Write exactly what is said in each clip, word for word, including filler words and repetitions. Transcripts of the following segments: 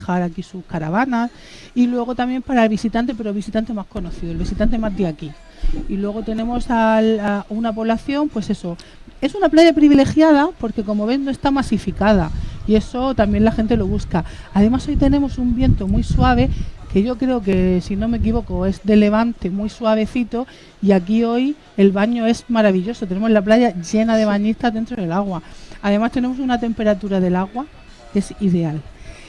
dejar aquí sus caravanas, y luego también para el visitante, pero el visitante más conocido, el visitante más de aquí. Y luego tenemos al, a una población, pues eso, es una playa privilegiada porque, como ven, no está masificada, y eso también la gente lo busca. Además, hoy tenemos un viento muy suave, que yo creo que, si no me equivoco, es de levante, muy suavecito, y aquí hoy el baño es maravilloso. Tenemos la playa llena de bañistas dentro del agua. Además, tenemos una temperatura del agua que es ideal.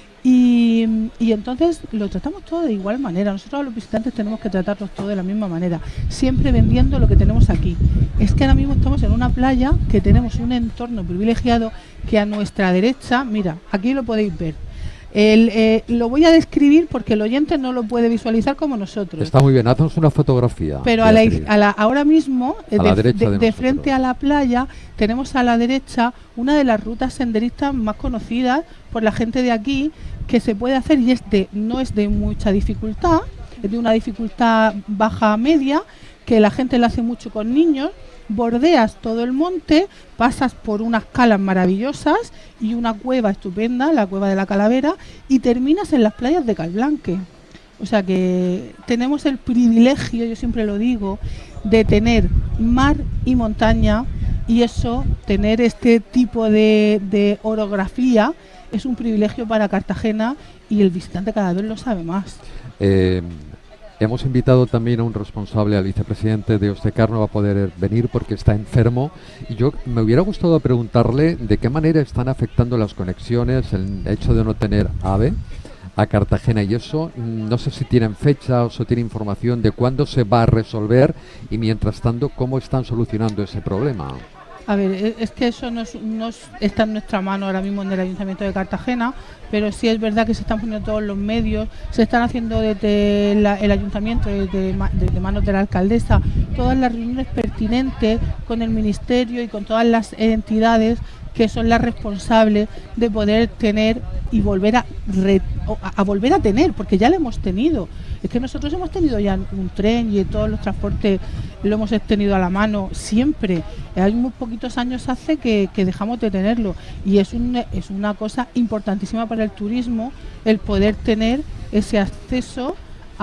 Y, y entonces lo tratamos todo de igual manera. Nosotros a los visitantes tenemos que tratarlos todo de la misma manera, siempre vendiendo lo que tenemos aquí. Es que ahora mismo estamos en una playa que tenemos un entorno privilegiado, que a nuestra derecha, mira, aquí lo podéis ver. El, eh, lo voy a describir porque el oyente no lo puede visualizar como nosotros. Está muy bien, haznos una fotografía. Pero a la, a la, ahora mismo, eh, a la de, derecha de, de, de frente a la playa, tenemos a la derecha una de las rutas senderistas más conocidas por la gente de aquí, que se puede hacer, y es de, no es de mucha dificultad, es de una dificultad baja media, que la gente la hace mucho con niños. Bordeas todo el monte, pasas por unas calas maravillosas y una cueva estupenda, la cueva de la Calavera, y terminas en las playas de Calblanque. O sea que tenemos el privilegio, yo siempre lo digo, de tener mar y montaña, y eso, tener este tipo de, de orografía, es un privilegio para Cartagena, y el visitante cada vez lo sabe más. Eh... Hemos invitado también a un responsable, al vicepresidente de Ostecar, no va a poder venir porque está enfermo. Y yo me hubiera gustado preguntarle de qué manera están afectando las conexiones, el hecho de no tener AVE a Cartagena. Y eso, no sé si tienen fecha o si tienen información de cuándo se va a resolver, y mientras tanto, cómo están solucionando ese problema. A ver, es que eso no, es, no está en nuestra mano ahora mismo en el Ayuntamiento de Cartagena, pero sí es verdad que se están poniendo todos los medios, se están haciendo desde la, el Ayuntamiento, desde, desde manos de la alcaldesa, todas las reuniones pertinentes con el Ministerio y con todas las entidades que son las responsables de poder tener y volver a, re, a, a volver a tener, porque ya lo hemos tenido. Es que nosotros hemos tenido ya un tren, y todos los transportes lo hemos tenido a la mano siempre. Hay muy poquitos años hace que, que dejamos de tenerlo, y es, un, es una cosa importantísima para el turismo, el poder tener ese acceso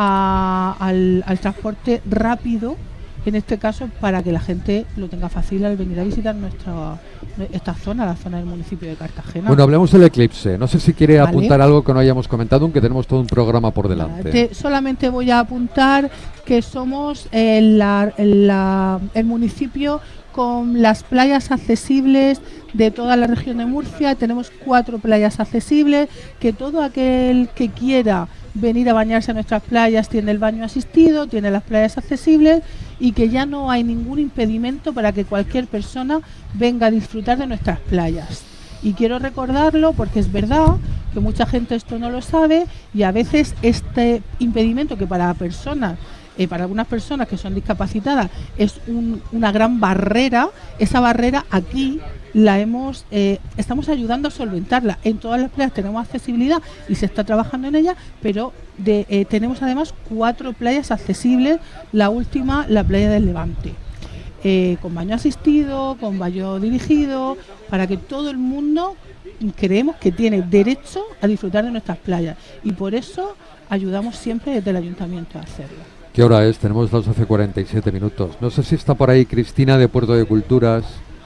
a, al, al transporte rápido, en este caso, para que la gente lo tenga fácil al venir a visitar nuestra esta zona, la zona del municipio de Cartagena. Bueno, hablemos del eclipse. No sé si quiere Vale. apuntar algo que no hayamos comentado, aunque tenemos todo un programa por delante. Te, solamente voy a apuntar que somos el, la, la, el municipio con las playas accesibles de toda la región de Murcia. Tenemos cuatro playas accesibles, que todo aquel que quiera venir a bañarse a nuestras playas tiene el baño asistido, tiene las playas accesibles, y que ya no hay ningún impedimento para que cualquier persona venga a disfrutar de nuestras playas. Y quiero recordarlo porque es verdad que mucha gente esto no lo sabe, y a veces este impedimento, que para personas Eh, para algunas personas que son discapacitadas es un, una gran barrera, esa barrera aquí la hemos eh, estamos ayudando a solventarla. En todas las playas tenemos accesibilidad y se está trabajando en ella, pero de, eh, tenemos además cuatro playas accesibles, la última, la playa del Levante, eh, con baño asistido, con baño dirigido, para que todo el mundo, creemos que tiene derecho a disfrutar de nuestras playas, y por eso ayudamos siempre desde el ayuntamiento a hacerlo. ¿Qué hora es? Tenemos las doce cuarenta y siete minutos. No sé si está por ahí Cristina de Puerto de Culturas.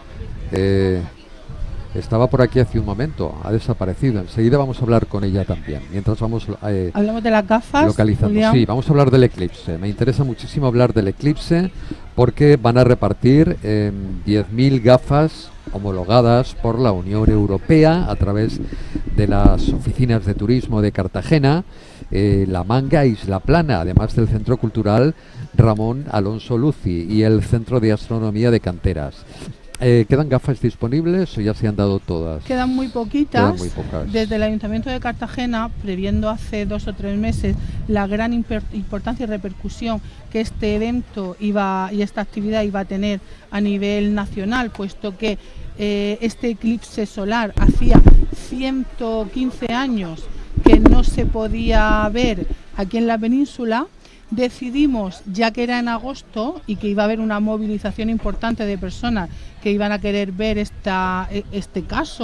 Eh, estaba por aquí hace un momento, ha desaparecido. Enseguida vamos a hablar con ella también. Mientras vamos eh, hablamos de las gafas, localizando. Julián. Sí, vamos a hablar del eclipse. Me interesa muchísimo hablar del eclipse porque van a repartir eh, diez mil gafas homologadas por la Unión Europea a través de las oficinas de turismo de Cartagena, eh, La Manga, Isla Plana, además del Centro Cultural Ramón Alonso Luci y el Centro de Astronomía de Canteras. Eh, ¿Quedan gafas disponibles o ya se han dado todas? Quedan muy poquitas. Quedan muy pocas. Desde el Ayuntamiento de Cartagena, previendo hace dos o tres meses la gran importancia y repercusión que este evento iba y esta actividad iba a tener a nivel nacional, puesto que eh, este eclipse solar hacía ciento quince años que no se podía ver aquí en la península, decidimos, ya que era en agosto y que iba a haber una movilización importante de personas que iban a querer ver esta, este caso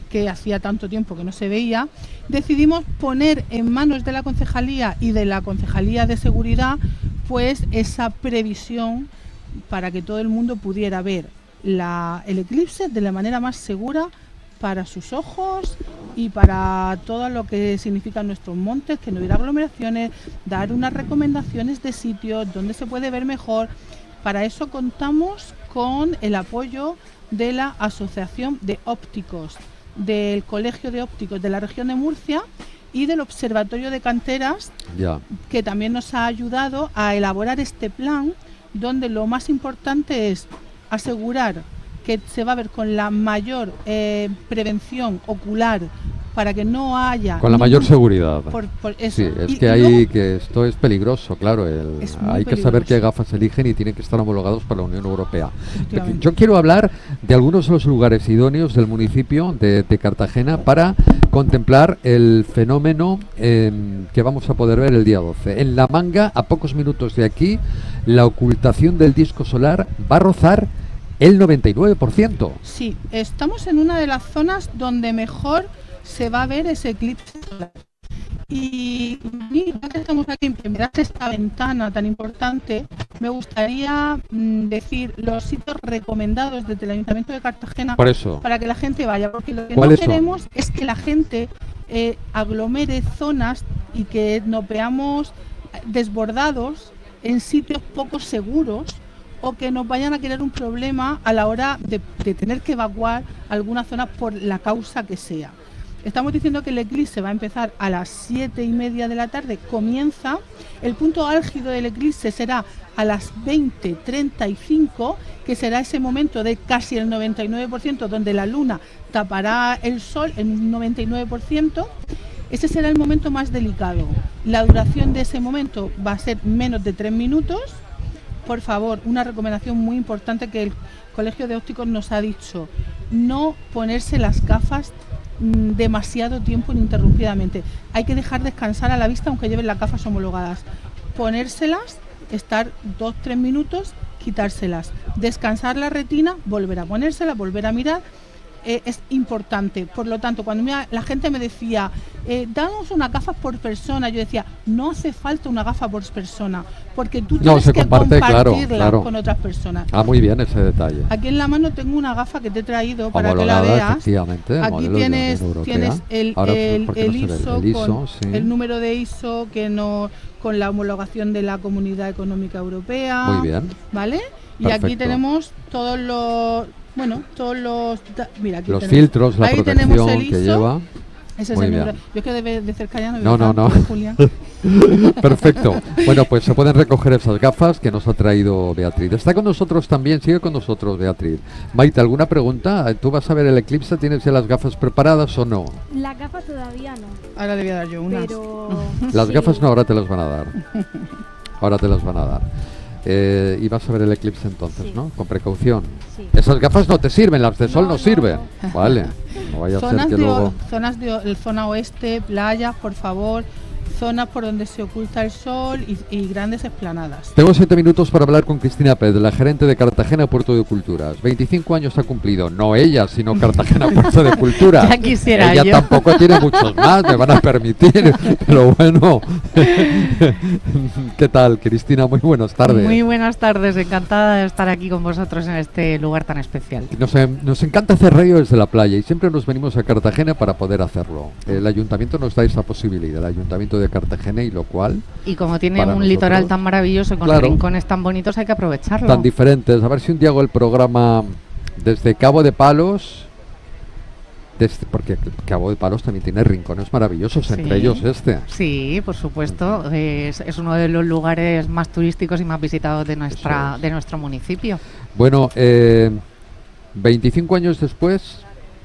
que hacía tanto tiempo que no se veía, decidimos poner en manos de la concejalía y de la concejalía de seguridad pues esa previsión para que todo el mundo pudiera ver la, el eclipse de la manera más segura para sus ojos y para todo lo que significan nuestros montes, que no hubiera aglomeraciones, dar unas recomendaciones de sitios donde se puede ver mejor. Para eso contamos con el apoyo de la Asociación de Ópticos, del Colegio de Ópticos de la región de Murcia y del Observatorio de Canteras, ya. que también nos ha ayudado a elaborar este plan, donde lo más importante es asegurar que se va a ver con la mayor eh, prevención ocular para que no haya... Con la mayor seguridad. Por, por eso. Sí, es y, que y hay luego, que esto es peligroso, claro. El, es hay que peligroso. saber qué gafas eligen y tienen que estar homologados para la Unión Europea. Yo quiero hablar de algunos de los lugares idóneos del municipio de, de Cartagena para contemplar el fenómeno eh, que vamos a poder ver el día doce. En La Manga, a pocos minutos de aquí, la ocultación del disco solar va a rozar el noventa y nueve por ciento. Sí, estamos en una de las zonas donde mejor se va a ver ese eclipse solar. Y mira que estamos aquí, que mirad esta ventana tan importante, me gustaría mmm, decir los sitios recomendados desde el Ayuntamiento de Cartagena Por eso. para que la gente vaya, porque lo que no queremos son? es que la gente eh, aglomere zonas y que nos veamos desbordados en sitios poco seguros, o que nos vayan a crear un problema a la hora de, de tener que evacuar alguna zona por la causa que sea. Estamos diciendo que el eclipse va a empezar a las siete y media de la tarde, comienza. El punto álgido del eclipse será a las veinte treinta y cinco, que será ese momento de casi el noventa y nueve por ciento, donde la luna tapará el sol en un noventa y nueve por ciento. Ese será el momento más delicado. La duración de ese momento va a ser menos de tres minutos. Por favor, una recomendación muy importante que el Colegio de Ópticos nos ha dicho: no ponerse las gafas mmm, demasiado tiempo ininterrumpidamente. Hay que dejar descansar a la vista aunque lleven las gafas homologadas. Ponérselas, estar dos tres minutos, quitárselas, descansar la retina, volver a ponérselas, volver a mirar. Eh, es importante. Por lo tanto, cuando me, la gente me decía, eh, danos una gafa por persona, yo decía, no hace falta una gafa por persona, porque tú tienes no, que comparte, compartirla claro, claro. con otras personas. Ah, muy bien ese detalle. Aquí en la mano tengo una gafa que te he traído para homologada, que la veas. Efectivamente, aquí tienes, tienes el, Ahora, el, no el, I S O, el I S O con sí. el número de I S O que no, con la homologación de la Comunidad Económica Europea. Muy bien. ¿Vale? Y Perfecto. aquí tenemos todos los... Bueno, todos los... Mira, aquí los tenemos, filtros, la ahí protección el I S O, que lleva. Ese es Muy el bien. número. Yo que de, de cerca ya no No, veo no, tanto, no. Julián. Perfecto. Bueno, pues se pueden recoger esas gafas que nos ha traído Beatriz. Está con nosotros también, sigue con nosotros Beatriz. Maite, ¿alguna pregunta? ¿Tú vas a ver el eclipse? ¿Tienes ya las gafas preparadas o no? Las gafas todavía no. Ahora le voy a dar yo unas. Pero las sí. gafas no, ahora te las van a dar. Ahora te las van a dar. Eh, y vas a ver el eclipse entonces, Sí. ¿no? Con precaución. Sí. Esas gafas no te sirven, las de sol no, No, no no, sirven. no. Vale. No vaya a Zonas, ser que de, luego... zonas de el zona oeste, playas, por favor, zonas por donde se oculta el sol y, y grandes explanadas. Tengo siete minutos para hablar con Cristina Pérez, la gerente de Cartagena Puerto de Culturas. veinticinco años ha cumplido, no ella, sino Cartagena Puerto de Culturas. Ya quisiera ella yo. tampoco tiene muchos más, me van a permitir, pero bueno. ¿Qué tal, Cristina? Muy buenas tardes. Muy buenas tardes, encantada de estar aquí con vosotros en este lugar tan especial. Nos, eh, nos encanta hacer radio desde la playa y siempre nos venimos a Cartagena para poder hacerlo. El ayuntamiento nos da esa posibilidad, el ayuntamiento de Cartagena, y lo cual... Y como tiene para un nosotros, litoral tan maravilloso y con claro, rincones tan bonitos, hay que aprovecharlo. tan diferentes. A ver si un día hago el programa desde Cabo de Palos, desde, porque Cabo de Palos también tiene rincones maravillosos, Sí. entre ellos este. Sí, por supuesto. Es, es uno de los lugares más turísticos y más visitados de nuestra es. de nuestro municipio. Bueno, eh, veinticinco años después,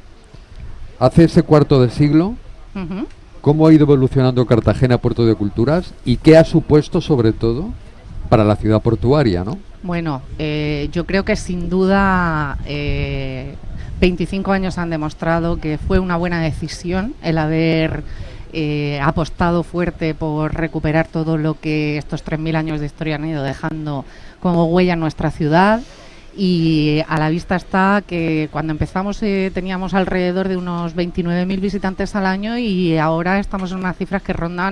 hace ese cuarto de siglo, Ujú. ¿cómo ha ido evolucionando Cartagena Puerto de Culturas y qué ha supuesto sobre todo para la ciudad portuaria, ¿no? Bueno, eh, yo creo que sin duda eh, veinticinco años han demostrado que fue una buena decisión el haber eh, apostado fuerte por recuperar todo lo que estos tres mil años de historia han ido dejando como huella en nuestra ciudad. y a la vista está que cuando empezamos eh, teníamos alrededor de unos veintinueve mil visitantes al año y ahora estamos en unas cifras que rondan